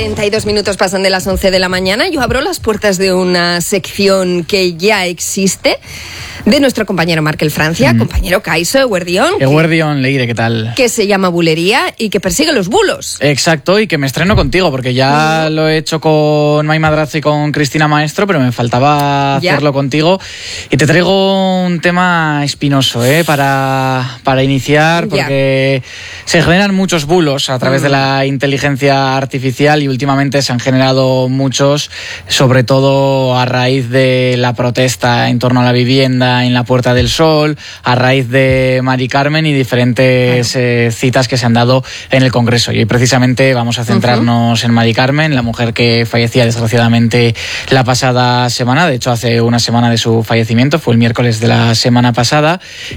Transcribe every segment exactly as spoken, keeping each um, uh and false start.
cuarenta y dos minutos pasan de las once de la mañana. Yo abro las puertas de una sección que ya existe, de nuestro compañero Markel Francia, mm. compañero Kaiso Eguerdión. Eguerdión, Leire, ¿qué tal? Que se llama Bulería y que persigue los bulos. Exacto, y que me estreno contigo, porque ya mm. lo he hecho con May Madrazo y con Cristina Maestro, pero me faltaba ¿Ya? hacerlo contigo. Y te traigo un tema espinoso, ¿eh? Para, para iniciar, porque ya. se generan muchos bulos a través mm. de la inteligencia artificial y últimamente se han generado muchos, sobre todo a raíz de la protesta en torno a la vivienda en la Puerta del Sol, a raíz de Mari Carmen y diferentes eh, citas que se han dado en el Congreso. Y hoy precisamente vamos a centrarnos uh-huh. en Mari Carmen, la mujer que fallecía desgraciadamente la pasada semana. De hecho, hace una semana de su fallecimiento, fue el miércoles de la semana pasada.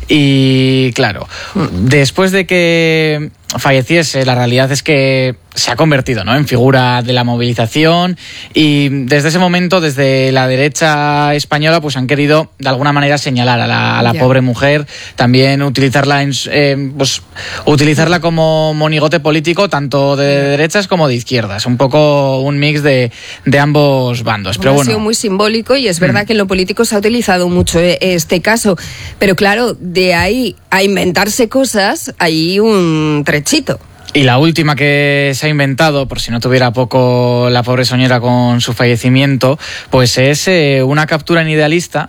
Y claro, uh-huh. después de que falleciese, la realidad es que se ha convertido, ¿no?, en figura de la movilización, y desde ese momento, desde la derecha española, pues han querido de alguna manera señalar a la, a la yeah. pobre mujer, también utilizarla en, eh, pues, utilizarla como monigote político, tanto de derechas como de izquierdas, un poco un mix de, de ambos bandos. Pero ha bueno, sido muy simbólico y es verdad mm. que en lo político se ha utilizado mucho este caso, pero claro, de ahí a inventarse cosas hay un trechito. Y la última que se ha inventado, por si no tuviera poco la pobre señora con su fallecimiento, pues es eh, una captura en Idealista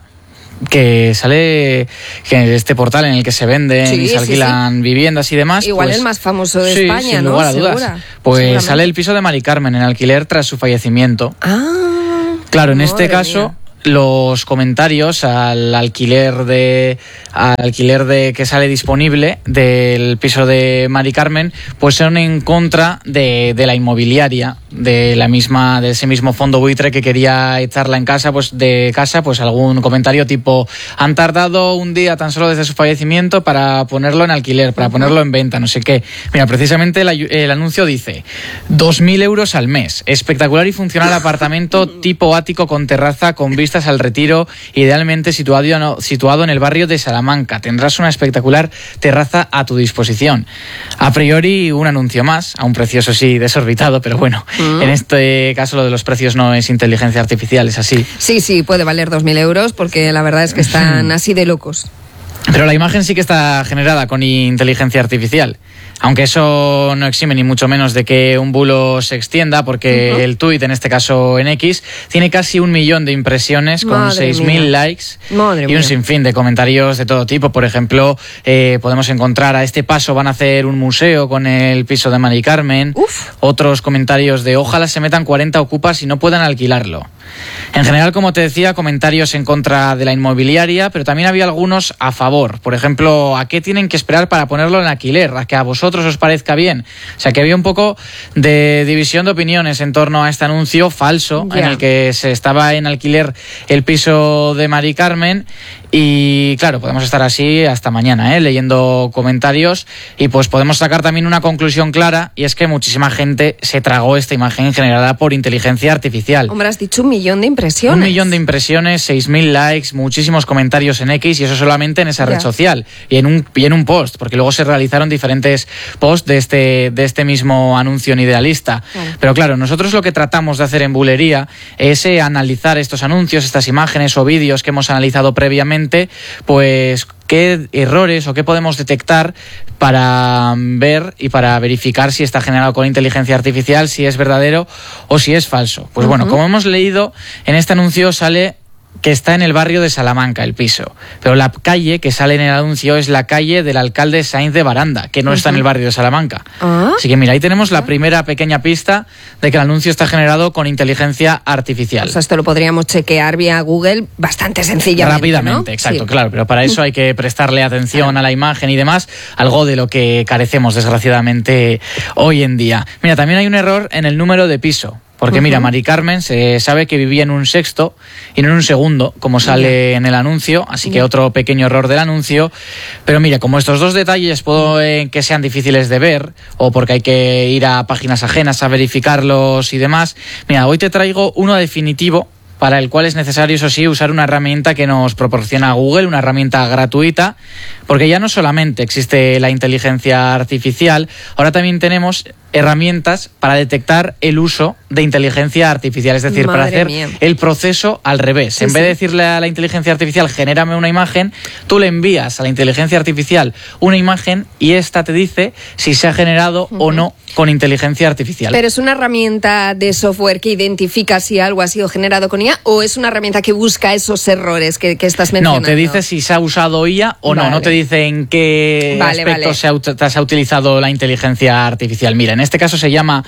que sale en este portal en el que se venden sí, y se alquilan sí, sí. viviendas y demás. Igual pues, el más famoso de sí, España, sin ¿no? lugar a dudas. Pues sale el piso de Mari Carmen en alquiler tras su fallecimiento. Ah, claro, en este caso... Mía. Los comentarios al alquiler de al alquiler de que sale disponible del piso de Mari Carmen, pues son en contra de, de la inmobiliaria, de la misma, de ese mismo fondo buitre que quería echarla en casa, pues de casa, pues algún comentario tipo: han tardado un día tan solo desde su fallecimiento para ponerlo en alquiler, para ponerlo en venta, no sé qué. Mira, precisamente el, el anuncio dice: dos mil euros al mes, espectacular y funcional apartamento tipo ático con terraza con vista al Retiro, idealmente situado, situado en el barrio de Salamanca. Tendrás una espectacular terraza a tu disposición. A priori, un anuncio más, a un precio, eso sí, desorbitado, pero bueno, mm. en este caso lo de los precios no es inteligencia artificial, es así. Sí, sí, puede valer dos mil euros, porque la verdad es que están así de locos. Pero la imagen sí que está generada con inteligencia artificial. Aunque eso no exime ni mucho menos de que un bulo se extienda, porque uh-huh. el tuit, en este caso en X, tiene casi un millón de impresiones con seis mil likes Madre y un mía. sinfín de comentarios de todo tipo. Por ejemplo, eh, podemos encontrar: a este paso van a hacer un museo con el piso de Mari Carmen. Uf. Otros comentarios de: ojalá se metan cuarenta ocupas y no puedan alquilarlo. En general, como te decía, comentarios en contra de la inmobiliaria, pero también había algunos a favor. Por ejemplo, ¿a qué tienen que esperar para ponerlo en alquiler? ¿A que a vosotros os parezca bien? O sea, que había un poco de división de opiniones en torno a este anuncio falso, yeah. en el que se estaba en alquiler el piso de Mari Carmen. Y claro, podemos estar así hasta mañana, ¿eh? leyendo comentarios, y pues podemos sacar también una conclusión clara, y es que muchísima gente se tragó esta imagen generada por inteligencia artificial. Hombre, has dicho un millón de impresiones. Un millón de impresiones, seis mil likes, muchísimos comentarios en X, y eso solamente en esa yeah. red social y en un y en un post, porque luego se realizaron diferentes posts de este de este mismo anuncio en Idealista. Claro. Pero claro, nosotros lo que tratamos de hacer en Bulería es eh, analizar estos anuncios, estas imágenes o vídeos que hemos analizado previamente, pues qué errores o qué podemos detectar para ver y para verificar si está generado con inteligencia artificial, si es verdadero o si es falso. Pues uh-huh. bueno, como hemos leído, en este anuncio sale que está en el barrio de Salamanca el piso, pero la calle que sale en el anuncio es la calle del alcalde Sainz de Baranda, que no uh-huh. está en el barrio de Salamanca. ¿Ah? Así que mira, ahí tenemos la primera pequeña pista de que el anuncio está generado con inteligencia artificial. O sea, esto lo podríamos chequear vía Google bastante sencillamente, rápidamente, ¿no? Exacto, sí. claro, pero para eso hay que prestarle atención claro. a la imagen y demás, algo de lo que carecemos desgraciadamente hoy en día. Mira, también hay un error en el número de piso. Porque uh-huh. mira, Mari Carmen se sabe que vivía en un sexto y no en un segundo, como sale yeah. en el anuncio, así que yeah. otro pequeño error del anuncio. Pero mira, como estos dos detalles puedo eh, que sean difíciles de ver, o porque hay que ir a páginas ajenas a verificarlos y demás, mira, hoy te traigo uno definitivo, para el cual es necesario, eso sí, usar una herramienta que nos proporciona Google, una herramienta gratuita, porque ya no solamente existe la inteligencia artificial, ahora también tenemos herramientas para detectar el uso de inteligencia artificial, es decir, Madre para hacer mía. el proceso al revés. Sí, en vez sí. de decirle a la inteligencia artificial, genérame una imagen, tú le envías a la inteligencia artificial una imagen y esta te dice si se ha generado uh-huh. o no con inteligencia artificial. ¿Pero es una herramienta de software que identifica si algo ha sido generado con I A o es una herramienta que busca esos errores que, que estás mencionando? No, te dice si se ha usado I A o vale. no, no te dice en qué vale, aspecto vale. Se, ha, se ha utilizado la inteligencia artificial. Mira, en este caso se llama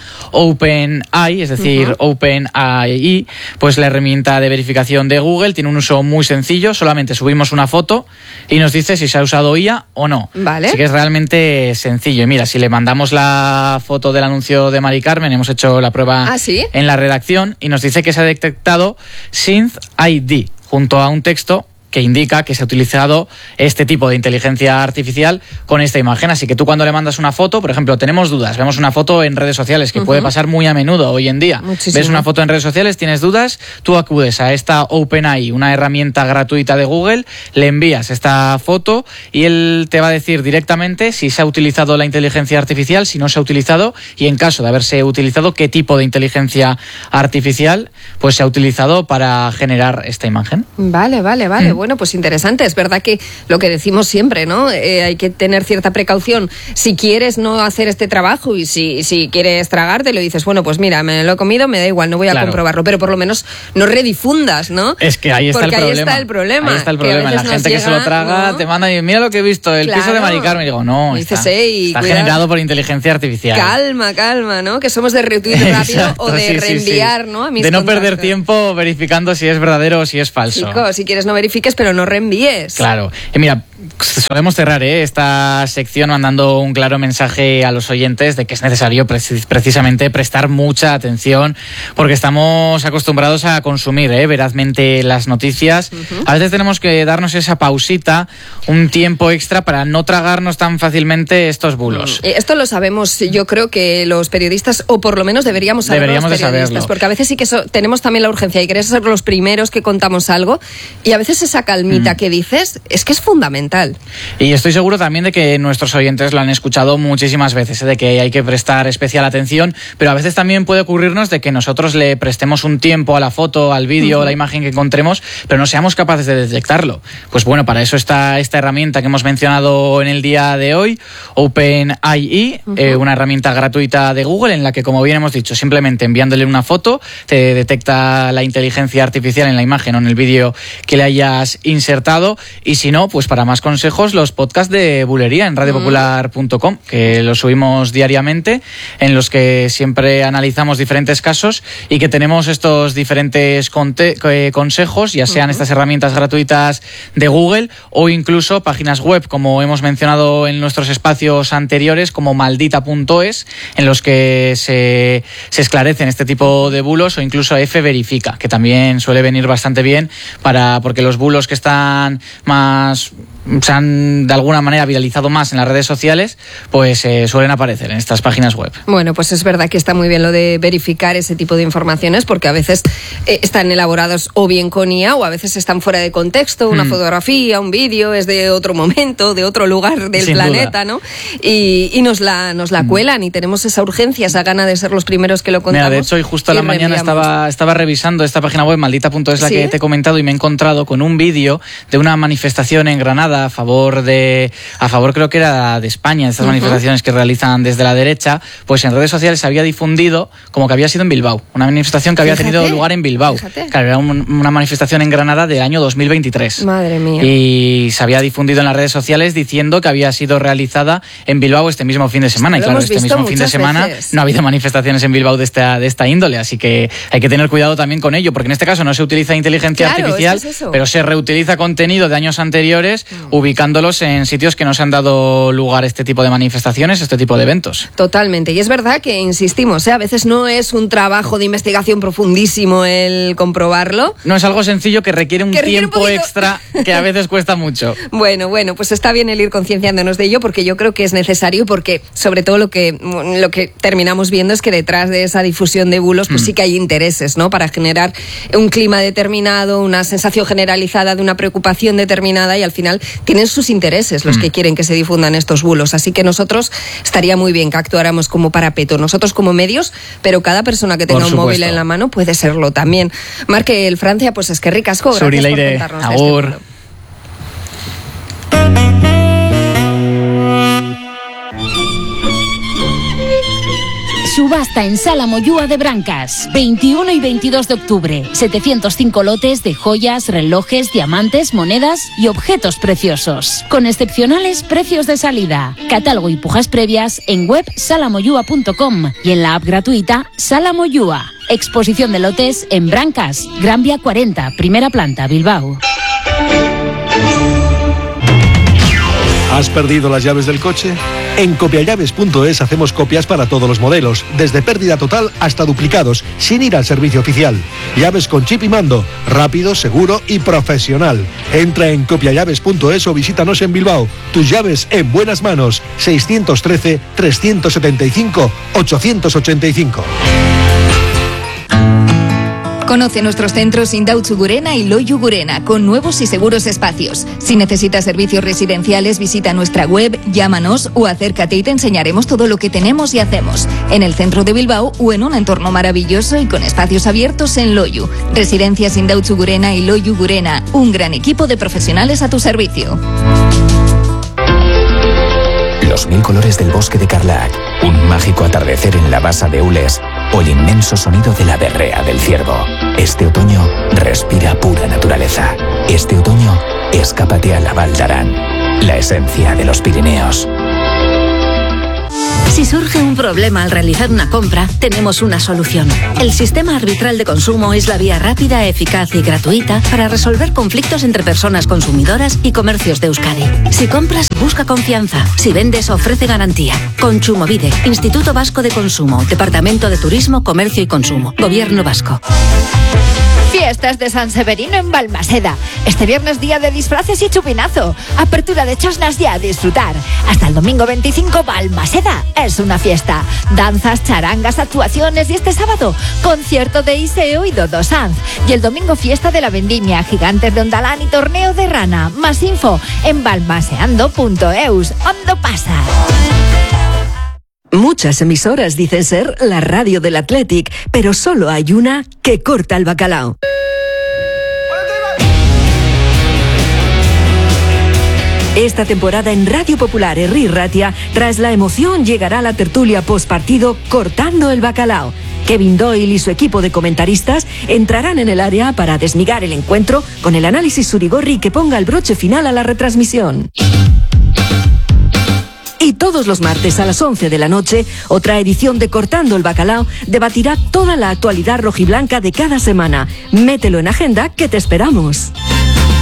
OpenAI, es decir, uh-huh. OpenAI, pues la herramienta de verificación de Google, tiene un uso muy sencillo, solamente subimos una foto y nos dice si se ha usado I A o no. Vale. Así que es realmente sencillo. Y mira, si le mandamos la foto del anuncio de Mari Carmen, hemos hecho la prueba ¿Ah, sí? en la redacción y nos dice que se ha detectado Synth I D junto a un texto que indica que se ha utilizado este tipo de inteligencia artificial con esta imagen. Así que tú cuando le mandas una foto, por ejemplo, tenemos dudas, vemos una foto en redes sociales, que uh-huh. puede pasar muy a menudo hoy en día. Muchísimo. Ves una foto en redes sociales, tienes dudas, tú acudes a esta OpenAI, una herramienta gratuita de Google, le envías esta foto y él te va a decir directamente si se ha utilizado la inteligencia artificial, si no se ha utilizado y en caso de haberse utilizado, qué tipo de inteligencia artificial pues se ha utilizado para generar esta imagen. Vale, vale, vale. Mm. Bueno, pues interesante. Es verdad que lo que decimos siempre, ¿no? Eh, hay que tener cierta precaución. Si quieres no hacer este trabajo y si, si quieres tragártelo y dices, bueno, pues mira, me lo he comido, me da igual, no voy a claro. comprobarlo. Pero por lo menos no redifundas, ¿no? Es que ahí está Porque el problema. Ahí está el problema. Ahí está el problema. La gente llega, que se lo traga, ¿no? te manda y mira lo que he visto, el claro. piso de Mari Carmen. Y digo, no, dices, está, hey, está cuidado. generado por inteligencia artificial. Calma, calma, ¿no? Que somos de retweet rápido Exacto, o de sí, reenviar, sí, sí. ¿no? A mis de no contactos. perder tiempo verificando si es verdadero o si es falso. Chicos, si quieres no verifiques, pero no reenvíes. Claro. Y mira, solemos cerrar ¿eh? esta sección mandando un claro mensaje a los oyentes de que es necesario precis- precisamente prestar mucha atención porque estamos acostumbrados a consumir ¿eh? verazmente las noticias. Uh-huh. A veces tenemos que darnos esa pausita, un tiempo extra para no tragarnos tan fácilmente estos bulos. Uh-huh. Esto lo sabemos, yo creo que los periodistas, o por lo menos deberíamos saberlo deberíamos los periodistas, de saberlo. Porque a veces sí que so- tenemos también la urgencia y queremos ser los primeros que contamos algo y a veces esa calmita mm. que dices es que es fundamental. Y estoy seguro también de que nuestros oyentes lo han escuchado muchísimas veces, ¿eh? de que hay que prestar especial atención, pero a veces también puede ocurrirnos de que nosotros le prestemos un tiempo a la foto, al vídeo, uh-huh. a la imagen que encontremos, pero no seamos capaces de detectarlo. Pues bueno, para eso está esta herramienta que hemos mencionado en el día de hoy, OpenAI, uh-huh. eh, una herramienta gratuita de Google en la que, como bien hemos dicho, simplemente enviándole una foto te detecta la inteligencia artificial en la imagen o en el vídeo que le hayas insertado, y si no, pues para más consejos, los podcasts de Bulería en radio popular punto com, que los subimos diariamente, en los que siempre analizamos diferentes casos y que tenemos estos diferentes conte- eh, consejos, ya sean uh-huh. estas herramientas gratuitas de Google o incluso páginas web, como hemos mencionado en nuestros espacios anteriores, como maldita punto es, en los que se, se esclarecen este tipo de bulos, o incluso F Verifica, que también suele venir bastante bien para porque los bulos que están más se han de alguna manera viralizado más en las redes sociales, pues eh, suelen aparecer en estas páginas web. Bueno, pues es verdad que está muy bien lo de verificar ese tipo de informaciones, porque a veces eh, están elaborados o bien con I A o a veces están fuera de contexto, una mm. fotografía, un vídeo, es de otro momento, de otro lugar del Sin planeta, duda. ¿no? Y, y nos la nos la mm. cuelan y tenemos esa urgencia, esa gana de ser los primeros que lo contamos. Mira, de hecho, hoy justo a la mañana estaba, estaba revisando esta página web, maldita punto es, la ¿Sí? que te he comentado, y me he encontrado con un vídeo de una manifestación en Granada a favor de a favor creo que era de España, estas uh-huh. manifestaciones que realizan desde la derecha, pues en redes sociales se había difundido como que había sido en Bilbao, una manifestación que había Fíjate. tenido lugar en Bilbao. Fíjate. Claro, era un, una manifestación en Granada del año dos mil veintitrés. Madre mía. Y se había difundido en las redes sociales diciendo que había sido realizada en Bilbao este mismo fin de semana. Lo y claro, este mismo fin de semana veces. no ha habido manifestaciones en Bilbao de esta, de esta índole, así que hay que tener cuidado también con ello, porque en este caso no se utiliza inteligencia claro, artificial, es eso. pero se reutiliza contenido de años anteriores, mm. ubicándolos en sitios que no se han dado lugar a este tipo de manifestaciones, este tipo de eventos. Totalmente. Y es verdad que, insistimos, ¿eh? a veces no es un trabajo de investigación profundísimo el comprobarlo. No es algo sencillo que requiere un que requiere tiempo un extra que a veces cuesta mucho. Bueno, bueno, pues está bien el ir concienciándonos de ello, porque yo creo que es necesario, porque sobre todo lo que, lo que terminamos viendo es que detrás de esa difusión de bulos pues mm. sí que hay intereses, ¿no? Para generar un clima determinado, una sensación generalizada de una preocupación determinada, y al final tienen sus intereses los mm. que quieren que se difundan estos bulos. Así que nosotros estaría muy bien que actuáramos como parapeto, nosotros como medios, pero cada persona que tenga un móvil en la mano puede serlo también. Marque el Francia, pues es que ricasco, gracias por contarnos Agur. Este Subasta en Sala Moyúa de Brancas, veintiuno y veintidós de octubre. setecientos cinco lotes de joyas, relojes, diamantes, monedas y objetos preciosos. Con excepcionales precios de salida. Catálogo y pujas previas en web sala moyúa punto com y en la app gratuita Sala Moyúa. Exposición de lotes en Brancas, Gran Vía cuarenta, primera planta, Bilbao. ¿Has perdido las llaves del coche? En copiallaves punto es hacemos copias para todos los modelos, desde pérdida total hasta duplicados, sin ir al servicio oficial. Llaves con chip y mando, rápido, seguro y profesional. Entra en copiallaves punto es o visítanos en Bilbao. Tus llaves en buenas manos. seiscientos trece, trescientos setenta y cinco, ochocientos ochenta y cinco. Conoce nuestros centros Indautxu Gurena y Loiu Gurena, con nuevos y seguros espacios. Si necesitas servicios residenciales, visita nuestra web, llámanos o acércate y te enseñaremos todo lo que tenemos y hacemos. En el centro de Bilbao o en un entorno maravilloso y con espacios abiertos en Loiu. Residencias Indautxu Gurena y Loiu Gurena, un gran equipo de profesionales a tu servicio. Los mil colores del bosque de Carlac, un mágico atardecer en la basa de Ules o el inmenso sonido de la berrea del ciervo. Este otoño respira pura naturaleza. Este otoño escápate a la Val d'Aran, la esencia de los Pirineos. Si surge un problema al realizar una compra, tenemos una solución. El sistema arbitral de consumo es la vía rápida, eficaz y gratuita para resolver conflictos entre personas consumidoras y comercios de Euskadi. Si compras, busca confianza. Si vendes, ofrece garantía. Kontsumobide, Instituto Vasco de Consumo, Departamento de Turismo, Comercio y Consumo, Gobierno Vasco. Fiestas de San Severino en Balmaseda. Este viernes día de disfraces y chupinazo. Apertura de chosnas ya a disfrutar. Hasta el domingo veinticinco, Balmaseda es una fiesta. Danzas, charangas, actuaciones y este sábado, concierto de Iseo y Dodo Sanz. Y el domingo fiesta de la vendimia, gigantes de Ondalán y torneo de rana. Más info en balmaseando punto eus. Ondo pasa. Muchas emisoras dicen ser la radio del Athletic, pero solo hay una que corta el bacalao. Esta temporada en Radio Popular Herri Ratia, tras la emoción, llegará la tertulia postpartido Cortando el Bacalao. Kevin Doyle y su equipo de comentaristas entrarán en el área para desmigar el encuentro con el análisis surigorri que ponga el broche final a la retransmisión. Y todos los martes a las once de la noche, otra edición de Cortando el Bacalao debatirá toda la actualidad rojiblanca de cada semana. Mételo en agenda que te esperamos.